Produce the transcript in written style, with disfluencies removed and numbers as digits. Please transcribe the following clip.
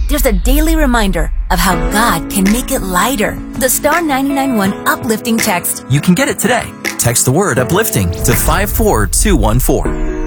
there's a daily reminder of how God can make it lighter. The Star 99.1 Uplifting Text. You can get it today. Text the word uplifting to 54214.